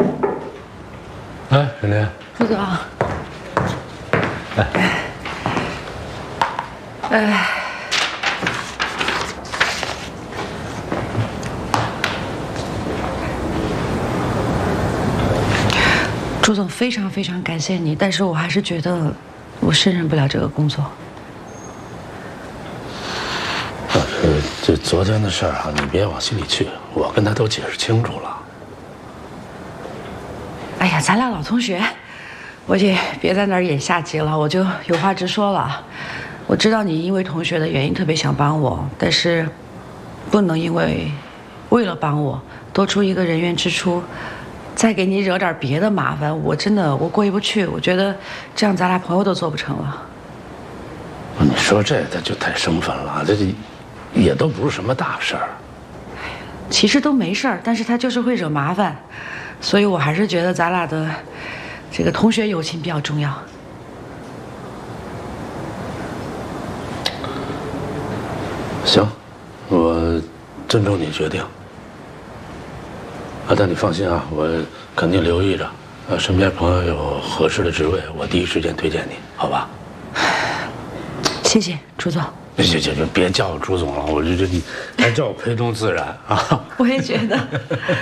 哎，沈林， 朱总，朱总，非常非常感谢你，但是我还是觉得我胜任不了这个工作。 老师，这昨天的事儿啊，你别往心里去，我跟他都解释清楚了。 哎呀，咱俩老同学，我也别在那儿演下级了，我就有话直说了。我知道你因为同学的原因特别想帮我，但是不能为了帮我多出一个人员支出，再给你惹点别的麻烦，我真的过意不去。我觉得这样咱俩朋友都做不成了。 你说这他就太生分了，这也都不是什么大事儿。 其实都没事儿，但是他就是会惹麻烦，所以我还是觉得咱俩的这个同学友情比较重要。 行，我尊重你决定。但你放心啊，我肯定留意着，身边朋友有合适的职位，我第一时间推荐你，好吧？ 谢谢朱总。 行，别叫我朱总了，你还叫我裴东自然啊。 我也觉得。